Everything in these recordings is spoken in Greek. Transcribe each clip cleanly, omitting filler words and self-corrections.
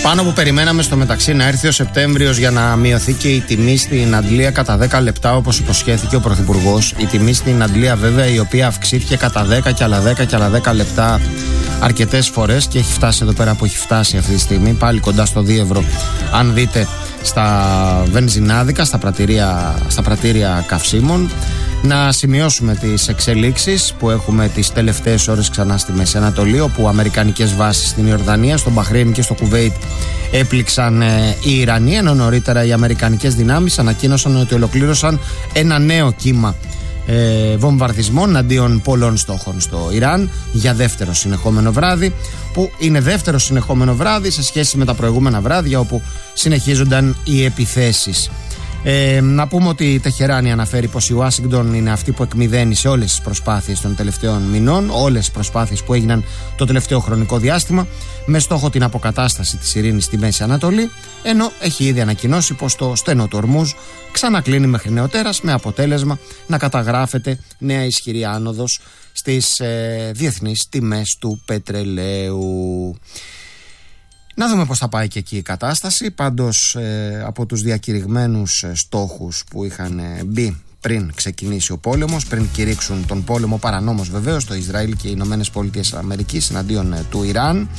Πάνω που περιμέναμε στο μεταξύ να έρθει ο Σεπτέμβριος για να μειωθεί και η τιμή στην Αντλία κατά 10 λεπτά, όπως υποσχέθηκε ο Πρωθυπουργός. Η τιμή στην Αντλία, βέβαια, η οποία αυξήθηκε κατά 10 και άλλα 10 και άλλα 10 λεπτά αρκετές φορές και έχει φτάσει εδώ πέρα που έχει φτάσει αυτή τη στιγμή, πάλι κοντά στο 2 ευρώ. Αν δείτε στα βενζινάδικα, στα πρατήρια καυσίμων. Να σημειώσουμε τις εξελίξεις που έχουμε τις τελευταίες ώρες ξανά στη Μέση Ανατολή, όπου αμερικανικές βάσεις στην Ιορδανία, στο Μπαχρέιν και στο Κουβέιτ έπληξαν οι Ιρανοί, ενώ νωρίτερα οι αμερικανικές δυνάμεις ανακοίνωσαν ότι ολοκλήρωσαν ένα νέο κύμα βομβαρδισμών αντίον πολλών στόχων στο Ιράν για δεύτερο συνεχόμενο βράδυ, που είναι δεύτερο συνεχόμενο βράδυ σε σχέση με τα προηγούμενα βράδια όπου συνεχίζονταν οι επιθέσεις. Να πούμε ότι η Τεχεράνη αναφέρει πως η Ουάσιγκτον είναι αυτή που εκμηδένει σε όλες τις προσπάθειες των τελευταίων μηνών, όλες τις προσπάθειες που έγιναν το τελευταίο χρονικό διάστημα, με στόχο την αποκατάσταση της ειρήνης στη Μέση Ανατολή, ενώ έχει ήδη ανακοινώσει πως το στενό του Ορμούζ ξανακλίνει μέχρι νεοτέρας, με αποτέλεσμα να καταγράφεται νέα ισχυρή άνοδος στις διεθνείς τιμές του πετρελαίου. Να δούμε πώς θα πάει και εκεί η κατάσταση. Πάντως από τους διακηρυγμένους στόχους που είχαν μπει πριν ξεκινήσει ο πόλεμος, πριν κηρύξουν τον πόλεμο παρανόμως βεβαίως το Ισραήλ και οι Ηνωμένες Πολιτείες Αμερικής εναντίον του Ιράν,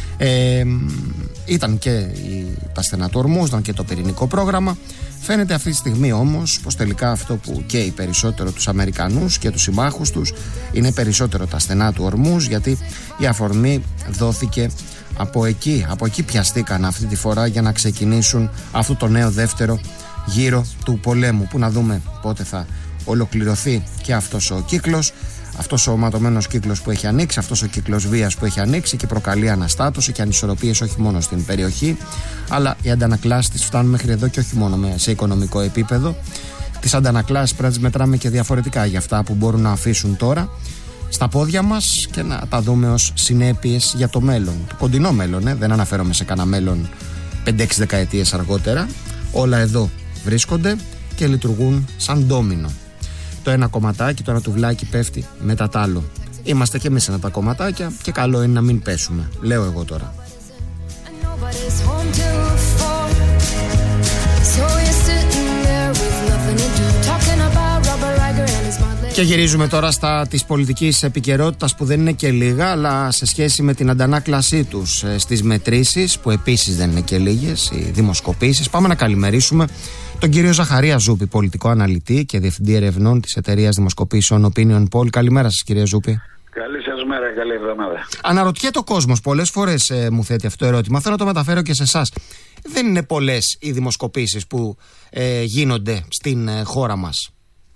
ήταν και τα στενά του Ορμούζ, ήταν και το πυρηνικό πρόγραμμα. Φαίνεται αυτή τη στιγμή όμως πως τελικά αυτό που καίει περισσότερο τους Αμερικανούς και τους συμμάχους τους είναι περισσότερο τα στενά του Ορμούζ, γιατί η αφορμή δόθηκε από εκεί πιαστήκαν αυτή τη φορά για να ξεκινήσουν αυτό το νέο δεύτερο γύρο του πολέμου, που να δούμε πότε θα ολοκληρωθεί και αυτός ο κύκλος, αυτός ο ματωμένος κύκλος που έχει ανοίξει, αυτός ο κύκλος βίας που έχει ανοίξει και προκαλεί αναστάτωση και ανισορροπίες όχι μόνο στην περιοχή, αλλά οι αντανακλάσεις της φτάνουν μέχρι εδώ και όχι μόνο σε οικονομικό επίπεδο. Τις αντανακλάσεις πρέπει να τις μετράμε και διαφορετικά για αυτά που μπορούν να αφήσουν τώρα στα πόδια μας και να τα δούμε ως συνέπειες για το μέλλον, το κοντινό μέλλον, δεν αναφέρομαι σε κανένα μέλλον 5-6 δεκαετίες αργότερα. Όλα εδώ βρίσκονται και λειτουργούν σαν ντόμινο. Το ένα κομματάκι, το ένα τουβλάκι πέφτει μετά τ' άλλο. Είμαστε κι εμείς ένα τα κομματάκια και καλό είναι να μην πέσουμε, λέω εγώ τώρα. Και γυρίζουμε τώρα στα της πολιτικής επικαιρότητας, που δεν είναι και λίγα, αλλά σε σχέση με την αντανάκλασή τους στις μετρήσεις, που επίσης δεν είναι και λίγες, οι δημοσκοπήσεις. Πάμε να καλημερίσουμε τον κύριο Ζαχαρία Ζούπη, πολιτικό αναλυτή και διευθυντή ερευνών της εταιρείας δημοσκοπήσεων Opinion Poll. Καλημέρα σας, κύριε Ζούπη. Καλή σας μέρα, καλή εβδομάδα. Αναρωτιέται ο κόσμος, πολλές φορές μου θέτει αυτό το ερώτημα. Θέλω να το μεταφέρω και σε εσάς. Δεν είναι πολλές οι δημοσκοπήσεις που γίνονται στην χώρα μας?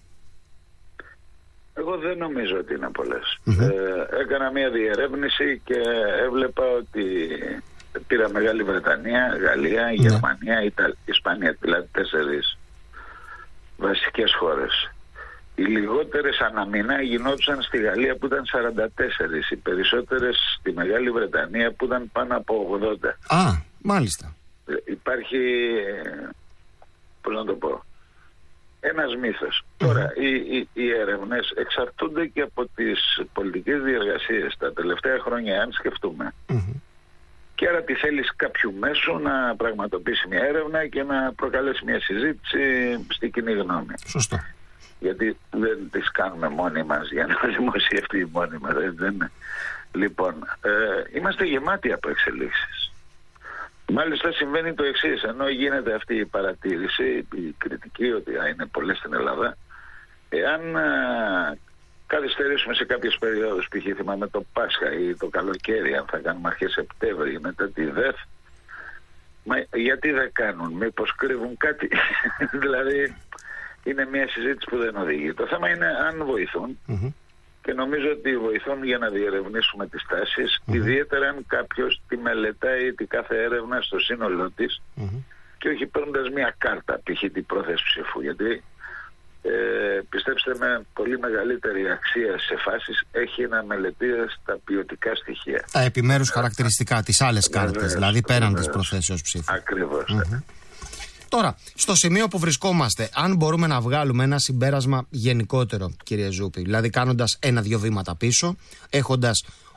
Εγώ δεν νομίζω ότι είναι πολλές. Έκανα μια διερεύνηση και έβλεπα ότι πήρα Μεγάλη Βρετανία, Γαλλία, Γερμανία, Ισπανία, δηλαδή 4 βασικές χώρες. Οι λιγότερες αναμηνά γινόντουσαν στη Γαλλία που ήταν 44, οι περισσότερες στη Μεγάλη Βρετανία που ήταν πάνω από 80. Α, μάλιστα. Υπάρχει, πώς να το πω, ένας μύθος. Τώρα, οι έρευνες εξαρτούνται και από τις πολιτικές διεργασίες τα τελευταία χρόνια, αν σκεφτούμε. Και άρα τι θέλεις κάποιου μέσου να πραγματοποιήσει μια έρευνα και να προκαλέσει μια συζήτηση στην κοινή γνώμη. Σωστό. Γιατί δεν τις κάνουμε μόνοι μας για να δημοσιευτεί μόνοι μας. Λοιπόν, είμαστε γεμάτοι από εξελίξεις. Μάλιστα συμβαίνει το εξής, ενώ γίνεται αυτή η παρατήρηση, η κριτική ότι είναι πολλές στην Ελλάδα, εάν καθυστερήσουμε σε κάποιες περιόδους, π.χ. θυμάμαι το Πάσχα ή το καλοκαίρι, αν θα κάνουμε αρχές Σεπτέμβρη μετά τη ΔΕΘ, γιατί δεν κάνουν, μήπως κρύβουν κάτι? Δηλαδή είναι μια συζήτηση που δεν οδηγεί. Το θέμα είναι αν βοηθούν. Και νομίζω ότι βοηθούν για να διερευνήσουμε τις τάσεις, ιδιαίτερα αν κάποιος τη μελετάει τη κάθε έρευνα στο σύνολό της και όχι παίρνοντας μια κάρτα, π.χ. την πρόθεση ψήφου. Γιατί πιστέψτε με, πολύ μεγαλύτερη αξία σε φάσεις έχει να μελετήσει τα ποιοτικά στοιχεία. Τα επιμέρους χαρακτηριστικά, τις άλλες κάρτες, δηλαδή πέραν της προθέσεως ψήφου. Ακριβώς. Τώρα, στο σημείο που βρισκόμαστε, αν μπορούμε να βγάλουμε ένα συμπέρασμα γενικότερο, κύριε Ζούπη, δηλαδή κάνοντας 1-2 βήματα πίσω, έχοντας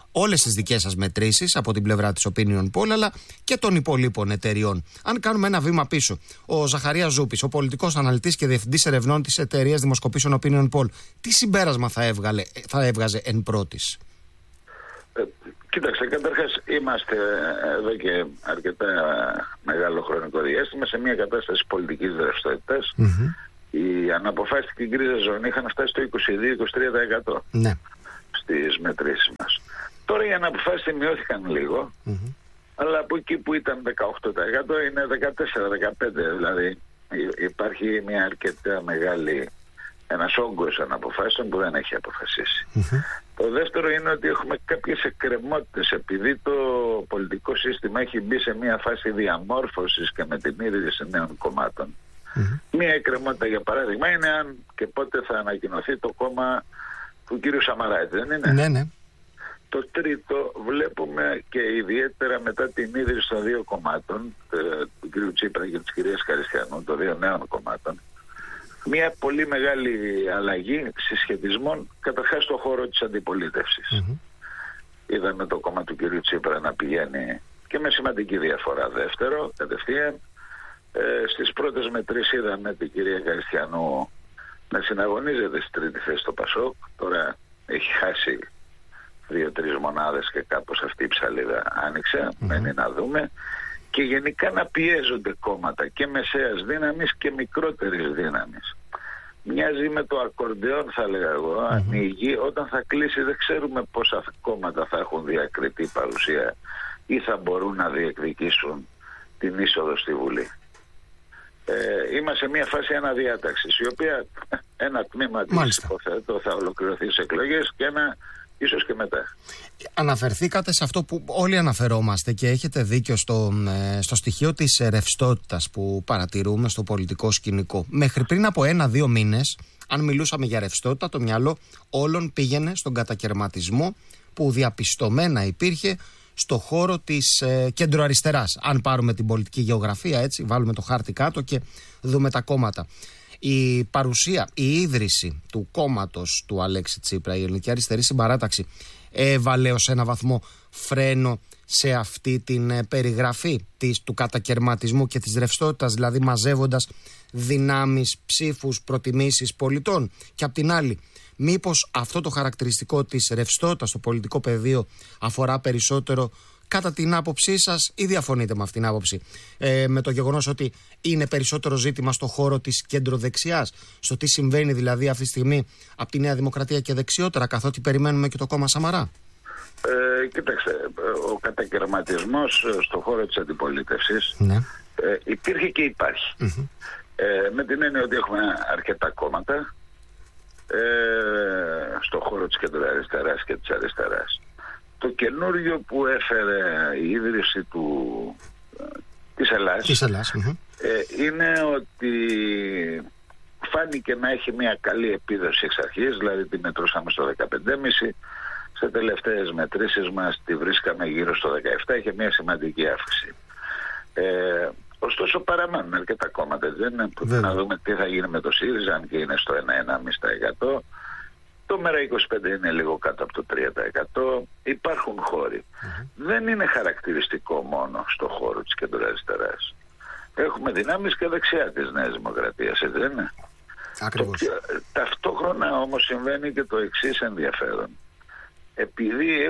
όλες τις δικές σας μετρήσεις από την πλευρά της Opinion Poll, αλλά και των υπολείπων εταιριών. Αν κάνουμε ένα βήμα πίσω, ο Ζαχαρίας Ζούπης, ο πολιτικός αναλυτής και διευθυντής ερευνών της εταιρείας δημοσκοπήσεων Opinion Poll, τι συμπέρασμα θα έβγαζε εν πρώτης? Κοίταξε, καταρχάς είμαστε εδώ και αρκετά μεγάλο χρονικό διάστημα σε μια κατάσταση πολιτικής ρευστότητας. Οι αναποφάσεις στην γκρίζα ζώνη είχαν φτάσει στο 22-23% στις μετρήσεις μας. Τώρα οι αναποφάσεις μειώθηκαν λίγο, αλλά από εκεί που ήταν 18% είναι 14-15%. Δηλαδή υπάρχει μια αρκετά μεγάλη, ένας όγκος αναποφάσεων που δεν έχει αποφασίσει. Το δεύτερο είναι ότι έχουμε κάποιες εκκρεμότητες, επειδή το πολιτικό σύστημα έχει μπει σε μια φάση διαμόρφωσης και με την ίδρυση νέων κομμάτων. Μια εκκρεμότητα, για παράδειγμα, είναι αν και πότε θα ανακοινωθεί το κόμμα του κύριου Σαμαρά, δεν είναι? Ναι. Το τρίτο, βλέπουμε και ιδιαίτερα μετά την ίδρυση των δύο κομμάτων, του κύριου Τσίπρα και της κυρίας Καριστιανού, των δύο νέων κομμάτων, μια πολύ μεγάλη αλλαγή συσχετισμών, καταρχάς στον χώρο της αντιπολίτευσης. Είδαμε το κόμμα του κυρίου Τσίπρα να πηγαίνει και με σημαντική διαφορά δεύτερο, κατευθείαν. Στις πρώτες μετρήσεις είδαμε την κυρία Καριστιανού να συναγωνίζεται στη τρίτη θέση στο Πασόκ. Τώρα έχει χάσει 2-3 μονάδες και κάπως αυτή η ψαλίδα άνοιξε. Μένει να δούμε. Και γενικά να πιέζονται κόμματα και μεσαίας δύναμης και μικρότερης δύναμης. Μοιάζει με το ακορντεόν, θα έλεγα εγώ. Ανοίγει, όταν θα κλείσει δεν ξέρουμε πόσα κόμματα θα έχουν διακριτή παρουσία ή θα μπορούν να διεκδικήσουν την είσοδο στη Βουλή. Είμαστε σε μια φάση αναδιάταξης, η οποία ένα τμήμα της υποθέτω θα ολοκληρωθεί στις εκλογές και ένα ίσως και μετά. Αναφερθήκατε σε αυτό που όλοι αναφερόμαστε και έχετε δίκιο στο στοιχείο της ρευστότητας που παρατηρούμε στο πολιτικό σκηνικό. Μέχρι πριν από 1-2 μήνες, αν μιλούσαμε για ρευστότητα, το μυαλό όλων πήγαινε στον κατακερματισμό που διαπιστωμένα υπήρχε στο χώρο της κεντροαριστεράς. Αν πάρουμε την πολιτική γεωγραφία, έτσι, βάλουμε το χάρτη κάτω και δούμε τα κόμματα. Η παρουσία, η ίδρυση του κόμματος του Αλέξη Τσίπρα, η Ελληνική Αριστερή Συμπαράταξη, έβαλε ως ένα βαθμό φρένο σε αυτή την περιγραφή του κατακερματισμού και της ρευστότητας, δηλαδή μαζεύοντας δυνάμεις, ψήφους, προτιμήσεις πολιτών. Και απ' την άλλη, μήπως αυτό το χαρακτηριστικό της ρευστότητας στο πολιτικό πεδίο αφορά περισσότερο, κατά την άποψή σας, ή διαφωνείτε με αυτήν την άποψη, με το γεγονός ότι είναι περισσότερο ζήτημα στο χώρο της κεντροδεξιάς, στο τι συμβαίνει δηλαδή αυτή τη στιγμή από τη Νέα Δημοκρατία και δεξιότερα, καθότι περιμένουμε και το κόμμα Σαμαρά? Κοίταξε, ο κατακερματισμός στον χώρο της αντιπολίτευσης υπήρχε και υπάρχει. Με την έννοια ότι έχουμε αρκετά κόμματα στον χώρο της κεντροαριστεράς και της αριστεράς. Το καινούριο που έφερε η ίδρυση της Ελλάς είναι ότι φάνηκε να έχει μια καλή επίδοση εξ αρχής, δηλαδή τη μετρούσαμε στο 15,5, σε τελευταίες μετρήσεις μας τη βρίσκαμε γύρω στο 17, είχε μια σημαντική αύξηση. Ωστόσο παραμένουν αρκετά κόμματα, δεν είναι, να δούμε τι θα γίνει με το ΣΥΡΙΖΑ, αν και είναι στο 1,5%. Το ΜΕΡΑ25 είναι λίγο κάτω από το 3%. Υπάρχουν χώροι. Δεν είναι χαρακτηριστικό μόνο στο χώρο της κεντροαριστεράς. Έχουμε δυνάμεις και δεξιά της Νέας Δημοκρατίας, δεν είναι? Ακριβώς. Ταυτόχρονα όμως συμβαίνει και το εξής ενδιαφέρον. Επειδή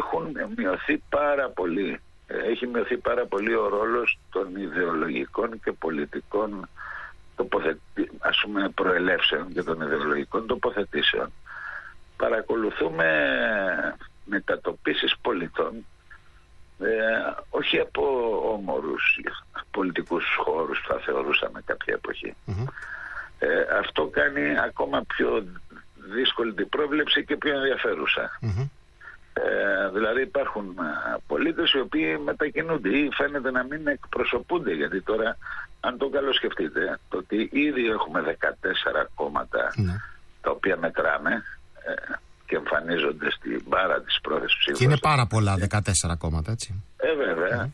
έχει μειωθεί πάρα πολύ ο ρόλος των ιδεολογικών και πολιτικών προελεύσεων και των ιδεολογικών τοποθετήσεων. Παρακολουθούμε μετατοπίσεις πολιτών, όχι από όμορους πολιτικούς χώρους που θα θεωρούσαμε κάποια εποχή. Αυτό κάνει ακόμα πιο δύσκολη την πρόβλεψη και πιο ενδιαφέρουσα. Δηλαδή υπάρχουν πολίτες οι οποίοι μετακινούνται ή φαίνεται να μην εκπροσωπούνται, γιατί τώρα, αν το καλοσκεφτείτε, το ότι ήδη έχουμε 14 κόμματα τα οποία μετράμε και εμφανίζονται στην μπάρα της πρώτης ψήφου. Και είναι πάρα πολλά 14 κόμματα, έτσι. Βέβαια.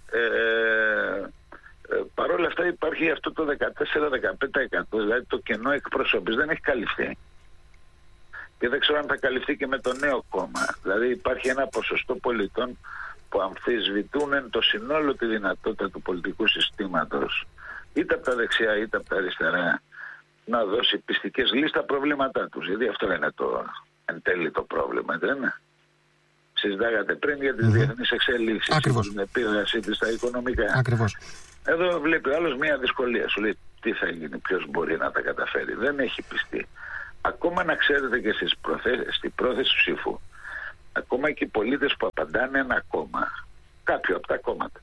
Παρ' όλα αυτά υπάρχει αυτό το 14-15%, δηλαδή το κενό εκπροσώπης δεν έχει καλυφθεί. Και δεν ξέρω αν θα καλυφθεί και με το νέο κόμμα. Δηλαδή υπάρχει ένα ποσοστό πολιτών που αμφισβητούν το συνόλο τη δυνατότητα του πολιτικού συστήματος, είτε από τα δεξιά είτε από τα αριστερά, να δώσει πιστικές λύσεις στα προβλήματά τους. Γιατί αυτό είναι το εν τέλει το πρόβλημα, δεν είναι? Συζητάγατε πριν για τις διεθνείς εξελίξεις. Ακριβώς. Την επίδρασή της στα οικονομικά. Ακριβώς. Εδώ βλέπει ο άλλος μια δυσκολία. Σου λέει τι θα γίνει, ποιος μπορεί να τα καταφέρει. Δεν έχει πιστεί. Ακόμα να ξέρετε και στην πρόθεση ψήφου, ακόμα και οι πολίτες που απαντάνε ένα κόμμα, κάποιο από τα κόμματα,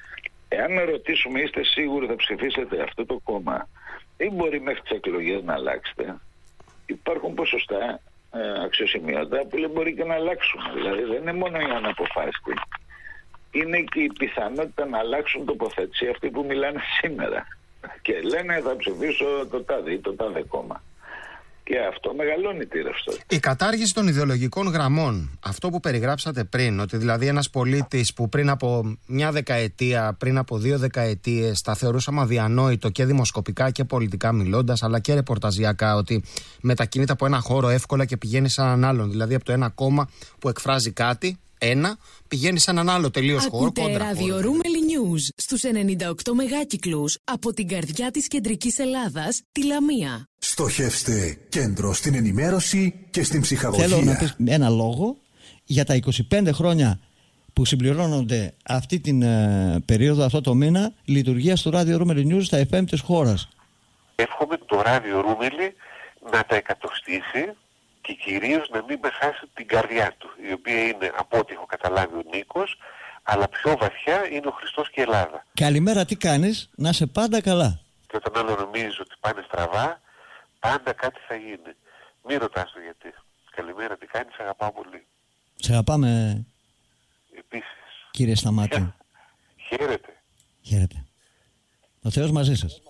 εάν ρωτήσουμε είστε σίγουροι θα ψηφίσετε αυτό το κόμμα ή μπορεί μέχρι τις εκλογές να αλλάξετε, υπάρχουν ποσοστά αξιοσημείωτα που λέει μπορεί και να αλλάξουν. Δηλαδή δεν είναι μόνο οι αναποφάσιστοι, είναι και η πιθανότητα να αλλάξουν τοποθέτηση αυτοί που μιλάνε σήμερα και λένε θα ψηφίσω το τάδε ή το τάδε κόμμα. Και αυτό μεγαλώνει τη ρευστότητα. Η κατάργηση των ιδεολογικών γραμμών, αυτό που περιγράψατε πριν, ότι δηλαδή ένας πολίτης που πριν από μια δεκαετία, πριν από 2 δεκαετίες τα θεωρούσαμε αδιανόητο και δημοσκοπικά και πολιτικά μιλώντας, αλλά και ρεπορταζιακά, ότι μετακινείται από ένα χώρο εύκολα και πηγαίνει σε έναν άλλον. Δηλαδή από το ένα κόμμα που εκφράζει κάτι, πηγαίνει σε έναν άλλο τελείως χώρο. Ακούτε ράδιο Ρούμελι News στους 98 μεγάκυκλους από την καρδιά της κεντρικής Ελλάδας, τη Λαμία. Στοχεύστε κέντρο στην ενημέρωση και στην ψυχαγωγία. Θέλω να πεις ένα λόγο για τα 25 χρόνια που συμπληρώνονται αυτή την περίοδο, αυτό το μήνα, λειτουργία του ράδιο Ρούμελι News στα FM της χώρας. Εύχομαι το ράδιο Ρούμελι να τα εκατοστήσει και κυρίως να μην με χάσει την καρδιά του, η οποία είναι, από ό,τι έχω καταλάβει, ο Νίκος, αλλά πιο βαθιά είναι ο Χριστός και η Ελλάδα. Καλημέρα, τι κάνεις? Να είσαι πάντα καλά. Και όταν άλλο νομίζεις ότι πάνε στραβά, πάντα κάτι θα γίνει. Μην ρωτάς το γιατί. Καλημέρα, τι κάνεις, αγαπάω πολύ. Σε αγαπάμε. Επίσης. Κύριε Σταμάτη. Χαίρετε. Χαίρετε. Ο Θεός μαζί σας.